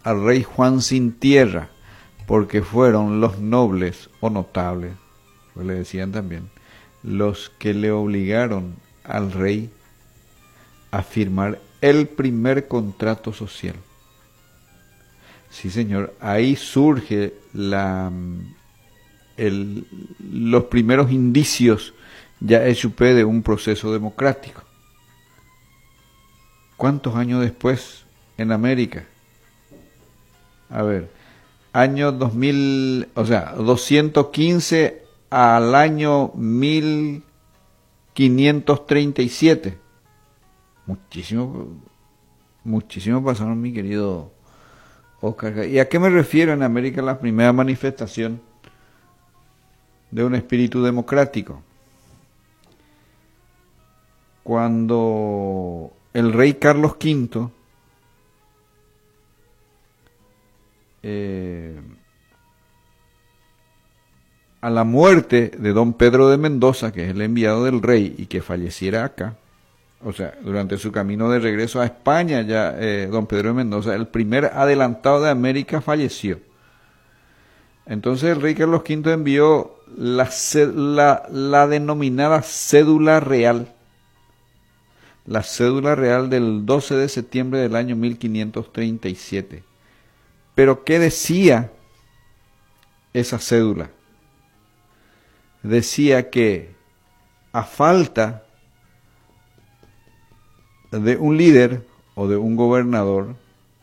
al rey Juan sin tierra, porque fueron los nobles o notables, pues le decían también, los que le obligaron al rey a firmar el primer contrato social. Sí, señor, ahí surge los primeros indicios ya chupé de un proceso democrático. ¿Cuántos años después en América? A ver, año 2000, o sea, 215 al año 1537. Muchísimo pasaron, mi querido Oscar. ¿Y a qué me refiero en América la primera manifestación de un espíritu democrático? Cuando el rey Carlos V a la muerte de don Pedro de Mendoza, que es el enviado del rey y que falleciera acá, o sea, durante su camino de regreso a España, ya don Pedro de Mendoza, el primer adelantado de América, falleció. Entonces el rey Carlos V envió la denominada cédula real, la cédula real del 12 de septiembre del año 1537. Pero ¿qué decía esa cédula? Decía que a falta de un líder o de un gobernador,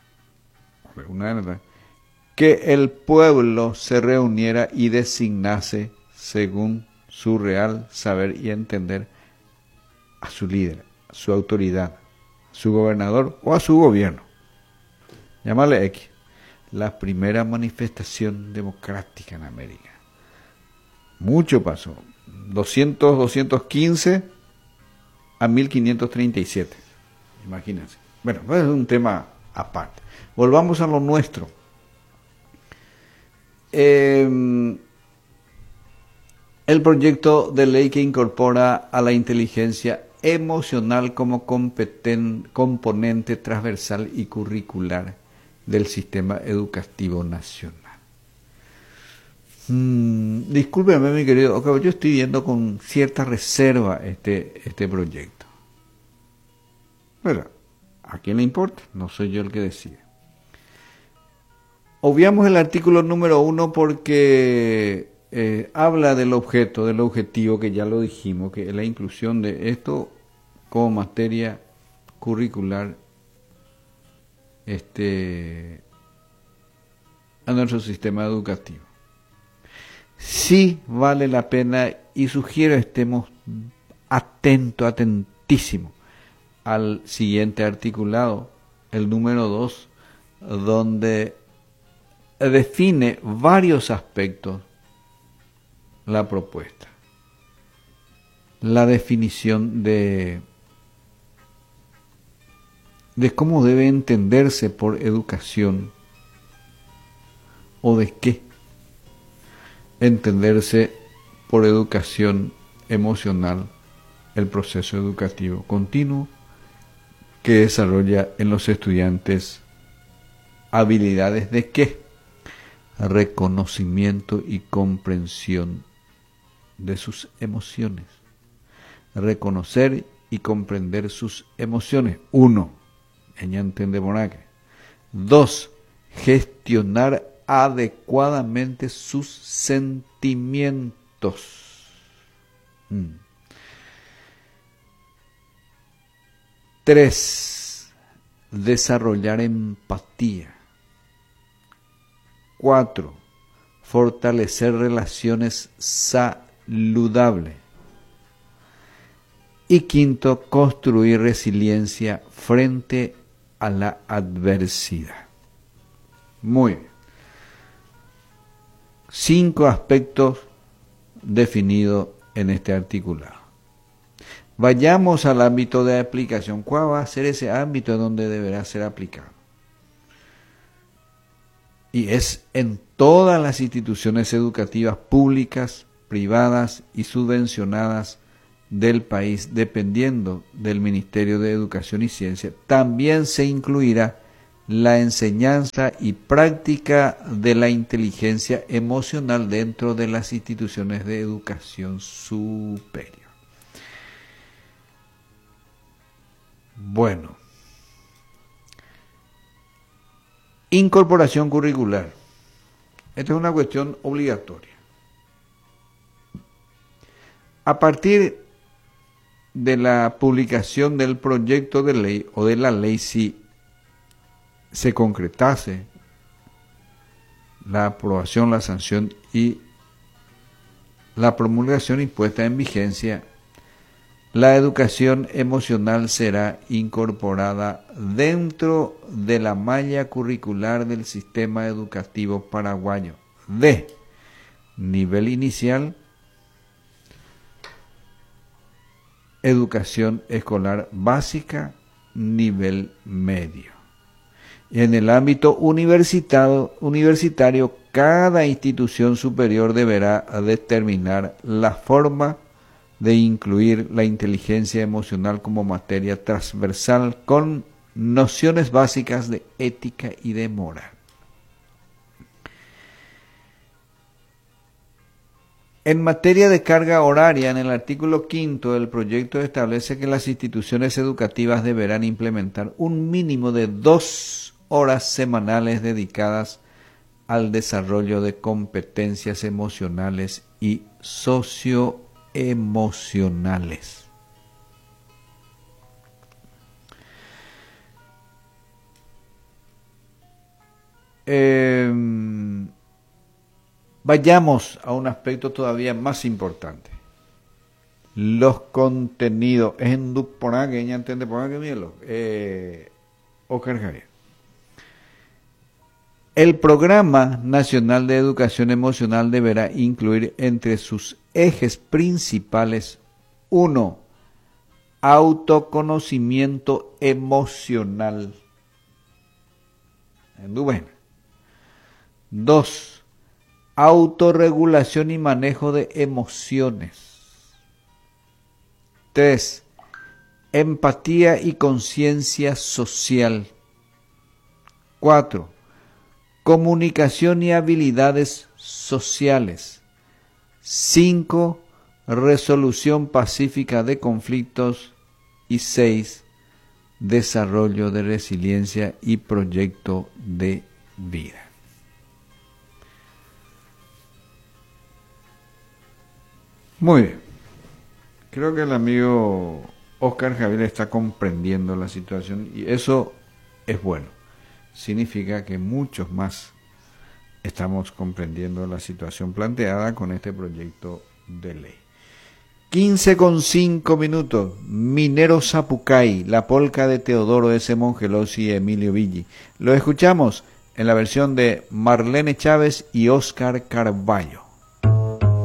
que el pueblo se reuniera y designase según su real saber y entender a su líder, a su autoridad, a su gobernador o a su gobierno. Llámale X. La primera manifestación democrática en América. Mucho pasó. 215 a 1537. Imagínense. Bueno, pues es un tema aparte. Volvamos a lo nuestro. El proyecto de ley que incorpora a la inteligencia emocional como componente transversal y curricular del sistema educativo nacional. Discúlpeme, mi querido Octavio, yo estoy viendo con cierta reserva este proyecto. Pero, ¿a quién le importa? No soy yo el que decide. Obviamos el artículo número 1 porque habla del objeto, del objetivo, que ya lo dijimos, que es la inclusión de esto como materia curricular a nuestro sistema educativo. Sí vale la pena y sugiero estemos atentísimos al siguiente articulado, el número 2, donde define varios aspectos la propuesta. La definición de cómo debe entenderse por educación o de qué entenderse por educación emocional el proceso educativo continuo que desarrolla en los estudiantes habilidades de qué, reconocimiento y comprensión de sus emociones, reconocer y comprender sus emociones, 1, ella entiende moraque. 2, gestionar adecuadamente sus sentimientos. 3, desarrollar empatía. 4, fortalecer relaciones saludables. Y 5, construir resiliencia frente a la adversidad. Muy bien. 5 aspectos definidos en este articulado. Vayamos al ámbito de aplicación. ¿Cuál va a ser ese ámbito donde deberá ser aplicado? Y es en todas las instituciones educativas públicas, privadas y subvencionadas del país, dependiendo del Ministerio de Educación y Ciencia. También se incluirá la enseñanza y práctica de la inteligencia emocional dentro de las instituciones de educación superior. Bueno, incorporación curricular. Esta es una cuestión obligatoria. A partir de la publicación del proyecto de ley o de la ley, si se concretase la aprobación, la sanción y la promulgación y puesta en vigencia, la educación emocional será incorporada dentro de la malla curricular del sistema educativo paraguayo de nivel inicial, educación escolar básica, nivel medio. Y en el ámbito universitario, cada institución superior deberá determinar la forma de incluir la inteligencia emocional como materia transversal con nociones básicas de ética y de moral. En materia de carga horaria, en el artículo 5 del proyecto establece que las instituciones educativas deberán implementar un mínimo de 2 horas semanales dedicadas al desarrollo de competencias emocionales y socioemocionales. Vayamos a un aspecto todavía más importante. Los contenidos. Es en Dupona que ella entiende por qué mielo. Oscar Javier. El Programa Nacional de Educación Emocional deberá incluir entre sus ejes principales: 1. Autoconocimiento emocional. 2. Autorregulación y manejo de emociones. 3. Empatía y conciencia social. 4. Comunicación y habilidades sociales. 5. Resolución pacífica de conflictos. Y 6. Desarrollo de resiliencia y proyecto de vida. Muy bien. Creo que el amigo Oscar Javier está comprendiendo la situación y eso es bueno. Significa que muchos más estamos comprendiendo la situación planteada con este proyecto de ley. 15:05. Minero Zapucay, la polca de Teodoro S. Mongelosi y Emilio Villi. Lo escuchamos en la versión de Marlene Chávez y Oscar Carballo.